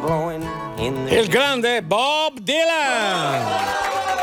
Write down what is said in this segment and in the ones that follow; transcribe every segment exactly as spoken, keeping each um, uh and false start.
blowing in the... Il grande Bob Dylan.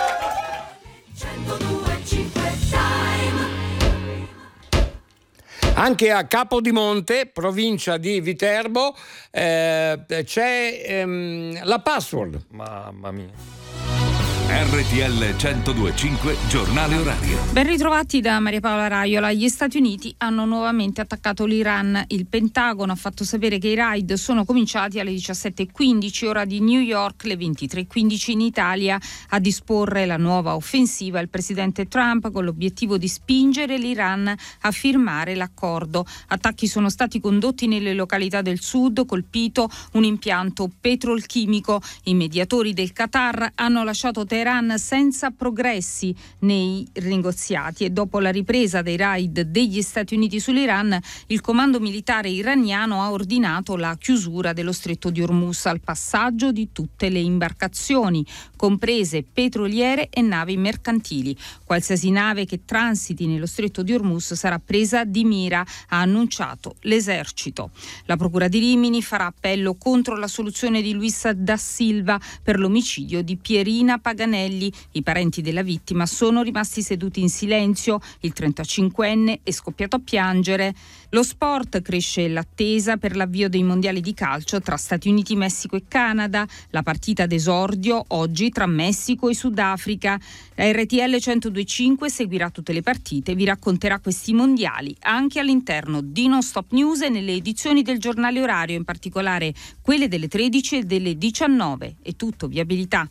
Anche a Capodimonte, provincia di Viterbo, eh, c'è ehm, la Password. Mamma mia. R T L centodue e cinque Giornale Orario. Ben ritrovati da Maria Paola Raiola. Gli Stati Uniti hanno nuovamente attaccato l'Iran. Il Pentagono ha fatto sapere che i raid sono cominciati alle diciassette e quindici ora di New York, le ventitré e quindici in Italia. A disporre la nuova offensiva il presidente Trump con l'obiettivo di spingere l'Iran a firmare l'accordo. Attacchi sono stati condotti nelle località del sud, colpito un impianto petrolchimico. I mediatori del Qatar hanno lasciato Teheran senza progressi nei negoziati e dopo la ripresa dei raid degli Stati Uniti sull'Iran, il comando militare iraniano ha ordinato la chiusura dello stretto di Hormuz al passaggio di tutte le imbarcazioni, comprese petroliere e navi mercantili. Qualsiasi nave che transiti nello stretto di Hormuz sarà presa di mira, ha annunciato l'esercito. La procura di Rimini farà appello contro la soluzione di Luis da Silva per l'omicidio di Pierina Paganelli. I parenti della vittima sono rimasti seduti in silenzio. Il trentacinquenne è scoppiato a piangere. Lo sport, cresce l'attesa per l'avvio dei mondiali di calcio tra Stati Uniti, Messico e Canada. La partita d'esordio oggi tra Messico e Sudafrica. La R T L centodue e cinque seguirà tutte le partite e vi racconterà questi mondiali anche all'interno di Non Stop News e nelle edizioni del Giornale Orario, in particolare quelle delle tredici e delle diciannove. È tutto, viabilità.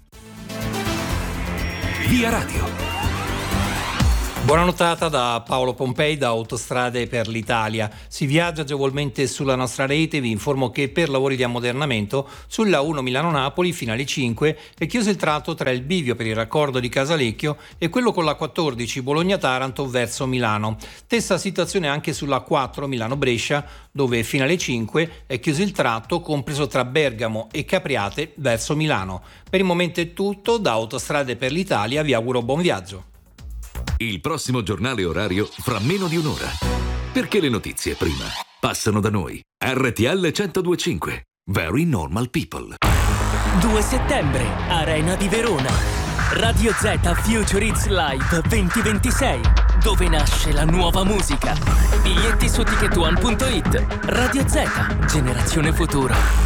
Via Radio. Buona notata da Paolo Pompei da Autostrade per l'Italia. Si viaggia agevolmente sulla nostra rete. Vi informo che per lavori di ammodernamento sulla uno Milano-Napoli fino alle cinque è chiuso il tratto tra il bivio per il raccordo di Casalecchio e quello con la quattordici Bologna-Taranto verso Milano. Stessa situazione anche sulla quattro Milano-Brescia, dove fino alle cinque è chiuso il tratto compreso tra Bergamo e Capriate verso Milano. Per il momento è tutto. Da Autostrade per l'Italia vi auguro buon viaggio. Il prossimo giornale orario fra meno di un'ora. Perché le notizie prima passano da noi. R T L centodue e cinque. Very Normal People. due settembre, Arena di Verona. Radio Z Future Hits Live duemilaventisei, dove nasce la nuova musica. Biglietti su ticket one punto it. Radio Z, generazione futura.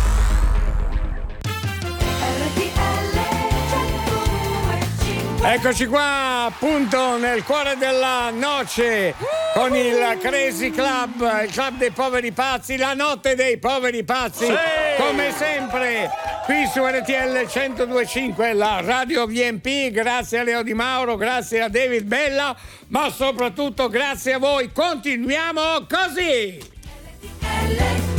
Eccoci qua, appunto nel cuore della noce, con il Crazy Club, il club dei poveri pazzi, la notte dei poveri pazzi, sì! Come sempre qui su R T L centodue e cinque, la radio V M P. Grazie a Leo Di Mauro, grazie a David Bella, ma soprattutto grazie a voi. Continuiamo così.